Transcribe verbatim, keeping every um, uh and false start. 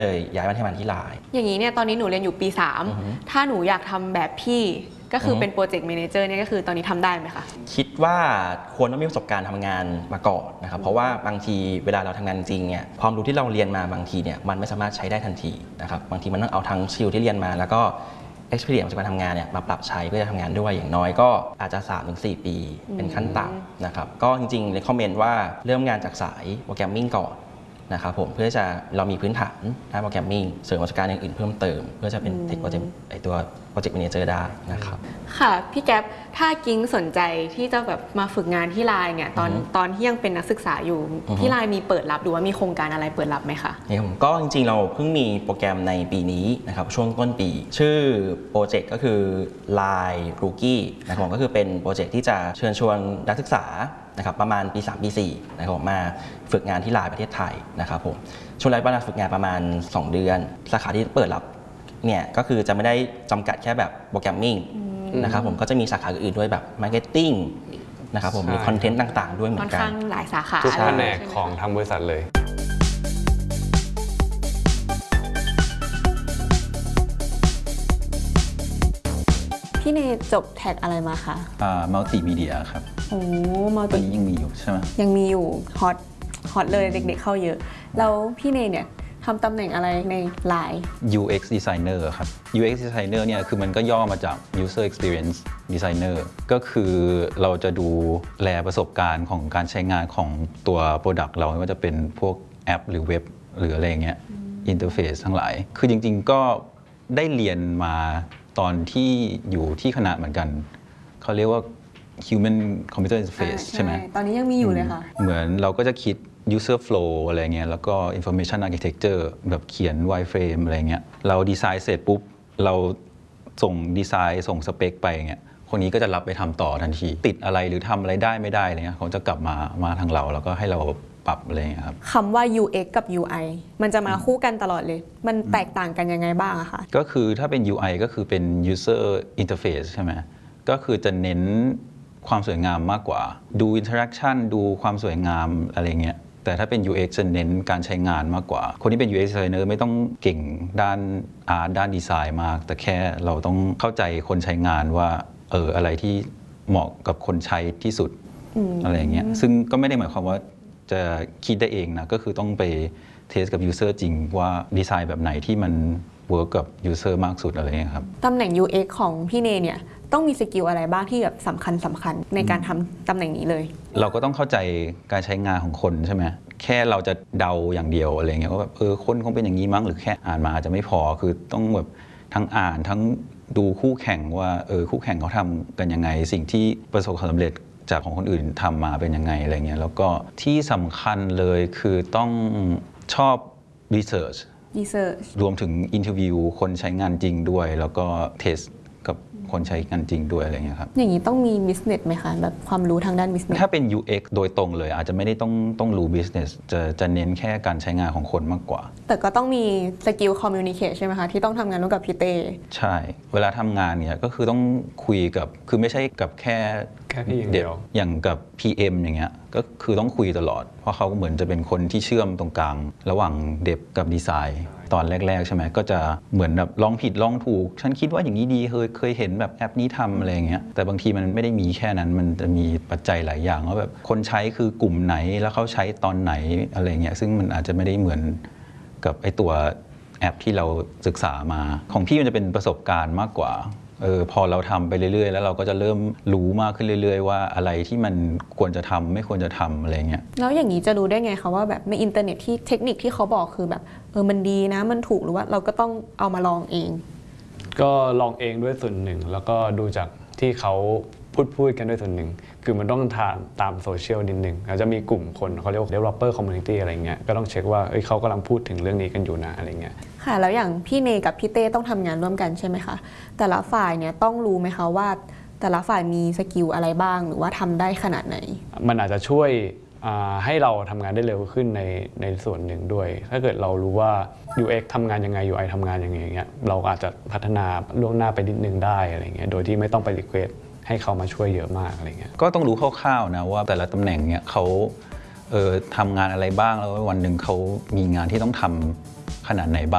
เลยย้ายมาทำงานที่ไลน์อย่างนี้เนี่ยตอนนี้หนูเรียนอยู่ปีสามถ้าหนูอยากทำแบบพี่ก็คือเป็นโปรเจกต์แมเนเจอร์เนี่ยก็คือตอนนี้ทำได้ไหมคะคิดว่าควรต้องมีประสบการณ์ทำงานมาก่อนนะครับเพราะว่าบางทีเวลาเราทำงานจริงเนี่ยความรู้ที่เราเรียนมาบางทีเนี่ยมันไม่สามารถใช้ได้ทันทีนะครับบางทีมันต้องเอาทั้งสกิลที่เรียนมาแล้วก็ experience จากการทำงานเนี่ยมาปรับใช้เพื่อจะทำงานด้วยอย่างน้อยก็อาจจะ สามถึงสี่ ปีเป็นขั้นต่ำนะครับก็จริงๆเลยคอมเมนต์ว่าเริ่มงานจากสายโปรแกรมมิ่งก่อนนะครับผมเพื่อจะเรามีพื้นฐานด้านโปรแกรมมิ่งเสริมประสบการณ์อย่างอื่นเพิ่มเติมเพื่อจะเป็นเทคโปรเจกต์ไอตัวโปรเจกต์แมเนเจอร์ได้นะครับค่ะพี่แก๊ปถ้ากิ้งสนใจที่จะแบบมาฝึกงานที่ไลน์เนี่ยตอนตอนที่ยังเป็นนักศึกษาอยู่ที่ไลน์มีเปิดรับหรือว่ามีโครงการอะไรเปิดรับไหมคะนี่ผมก็จริงๆเราเพิ่งมีโปรแกรมในปีนี้นะครับช่วงต้นปีชื่อโปรเจกต์ก็คือ Line Rookie นะครับก็คือเป็นโปรเจกต์ที่จะเชิญชวนนักศึกษานะครับประมาณปีสามปีสี่นะครับมาฝึกงานที่ไลน์ประเทศไทยนะครับผมช่วงแรกเราฝึกงานประมาณสองเดือนสาขาที่เปิดรับเนี่ยก็คือจะไม่ได้จำกัดแค่แบบโปรแกรมมิ่งนะครับผมก็จะมีสาขาอื่นด้วยแบบมาร์เก็ตติ้งนะครับผมมีคอนเทนต์ต่างๆด้วยเหมือนกันค่อนข้างหลายสาขาทุกแผนกของทางบริษัทเลยพี่เนจบแท็กอะไรมาคะอ่ามัลติมีเดียครับโอ้มัลติยังมีอยู่ใช่ไหมยังมีอยู่ฮอตฮอตเลยเด็กๆเข้าเยอะแล้วพี่เนเนี่ยทำตำแหน่งอะไรในไลน์ยู เอ็กซ์ Designer ครับ ยู เอ็กซ์ Designer เนี่ยคือมันก็ย่อมาจาก User Experience Designer ก็คือเราจะดูแลประสบการณ์ของการใช้งานของตัว Product เราไม่ว่าจะเป็นพวกแอปหรือเว็บหรืออะไรเงี้ยอินเทอร์เฟซทั้งหลายคือจริงๆก็ได้เรียนมาตอนที่อยู่ที่คณะเหมือนกันเขาเรียกว่า Human Computer Interface ใช่ไหมตอนนี้ยังมีอยู่เลยค่ะเหมือนเราก็จะคิดuser flow อะไรเงี้ยแล้วก็ information architecture แบบเขียน wireframe อะไรเงี้ยเราดีไซน์เสร็จปุ๊บเราส่งดีไซน์ส่งสเปคไปเงี้ยคนนี้ก็จะรับไปทำต่อทันทีติดอะไรหรือทำอะไรได้ไม่ได้อะไรเงี้ยเขาจะกลับมามาทางเราแล้วก็ให้เราปรับอะไรเงี้ยครับคำว่า ยู เอ็กซ์ กับ ยู ไอ มันจะมาคู่กันตลอดเลยมันแตกต่างกันยังไงบ้างอะคะก็คือถ้าเป็น ยู ไอ ก็คือเป็น user interface ใช่ไหมก็คือจะเน้นความสวยงามมากกว่าดู interaction ดูความสวยงามอะไรเงี้ยแต่ถ้าเป็น ยู เอ็กซ์ จะเน้นการใช้งานมากกว่าคนที่เป็น ยู เอ็กซ์ designer ไม่ต้องเก่งด้านอาร์ตด้านดีไซน์มากแต่แค่เราต้องเข้าใจคนใช้งานว่าเอออะไรที่เหมาะกับคนใช้ที่สุด อ, อะไรอย่างเงี้ยซึ่งก็ไม่ได้หมายความว่าจะคิดได้เองนะก็คือต้องไปเทสกับ user จริงว่าดีไซน์แบบไหนที่มันเวิร์กกับ user มากสุดอะไรเงี้ยครับตำแหน่ง ยู เอ็กซ์ ของพี่เนเนี่ยต้องมีสกิลอะไรบ้างที่แบบสำคัญสำคัญในการทำตำแหน่งนี้เลยเราก็ต้องเข้าใจการใช้งานของคนใช่ไหมแค่เราจะเดาอย่างเดียวอะไรเงี้ยว่าแบบเออคนคงเป็นอย่างนี้มั้งหรือแค่อ่านมาอาจจะไม่พอคือต้องแบบทั้งอ่านทั้งดูคู่แข่งว่าเออคู่แข่งเขาทำกันยังไงสิ่งที่ประสบความสำเร็จจากของคนอื่นทำมาเป็นยังไงอะไรเงี้ยแล้วก็ที่สำคัญเลยคือต้องชอบ research research รวมถึง interview คนใช้งานจริงด้วยแล้วก็ testกับคนใช้งานจริงด้วยอะไรเงี้ยครับอย่างนี้ต้องมี business ไหมคะแบบความรู้ทางด้าน business ถ้าเป็น ยู เอ็กซ์ โดยตรงเลยอาจจะไม่ได้ต้องต้องรู้ business จะจะเน้นแค่การใช้งานของคนมากกว่าแต่ก็ต้องมีสกิล communicate ใช่ไหมคะที่ต้องทำงานร่วมกับพี่เต้ใช่เวลาทำงานเนี่ยก็คือต้องคุยกับคือไม่ใช่กับแค่แค่พี่อย่างเดียวอย่างกับ พี เอ็ม อย่างเงี้ยก็คือต้องคุยตลอดเพราะเขาเหมือนจะเป็นคนที่เชื่อมตรงกลางระหว่างเดฟกับดีไซน์ตอนแรกๆใช่ไหมก็จะเหมือนแบบลองผิดลองถูกฉันคิดว่าอย่างนี้ดีเคยเคยเห็นแบบแอปนี้ทำอะไรอย่างเงี้ยแต่บางทีมันไม่ได้มีแค่นั้นมันจะมีปัจจัยหลายอย่างว่าแบบคนใช้คือกลุ่มไหนแล้วเขาใช้ตอนไหนอะไรเงี้ยซึ่งมันอาจจะไม่ได้เหมือนกับไอตัวแอปที่เราศึกษามาของพี่มันจะเป็นประสบการณ์มากกว่าเออพอเราทำไปเรื่อยๆแล้วเราก็จะเริ่มรู้มากขึ้นเรื่อยๆว่าอะไรที่มันควรจะทำไม่ควรจะทำอะไรเงี้ยแล้วอย่างนี้จะรู้ได้ไงคะว่าแบบในอินเทอร์เน็ตที่เทคนิคที่เขาบอกคือแบบเออมันดีนะมันถูกหรือว่าเราก็ต้องเอามาลองเองก็ลองเองด้วยส่วนหนึ่งแล้วก็ดูจากที่เขาพูดพูดกันด้วยส่วนหนึ่งคือมันต้องทานตามโซเชียลนิดนึงอาจจะมีกลุ่มคนเขาเรียกว่า developer community อะไรเงี้ยก็ต้องเช็คว่าเอ้ยเขากำลังพูดถึงเรื่องนี้กันอยู่นะอะไรเงี้ยค่ะแล้วอย่างพี่เนกับพี่เต้ต้องทำงานร่วมกันใช่ไหมคะแต่ละฝ่ายเนี่ยต้องรู้ไหมคะว่าแต่ละฝ่ายมีสกิลอะไรบ้างหรือว่าทำได้ขนาดไหนมันอาจจะช่วยให้เราทำงานได้เร็วขึ้นในในส่วนหนึ่งด้วยถ้าเกิดเรารู้ว่า ยู เอ็กซ์ ทำงานยังไง ยู ไอ ทำงานยังไงอย่างเงี้ยเราอาจจะพัฒนาล่วงหน้าไปนิดนึงได้อะไรเงี้ยโดยที่ไม่ต้องไปรีเควสให้เขามาช่วยเยอะมากอะไรเงี้ยก็ต้องรู้คร่าวๆนะว่าแต่ละตำแหน่งเนี่ยเขาเออทำงานอะไรบ้างแล้ววันหนึ่งเขามีงานที่ต้องทำขนาดไหนบ้าง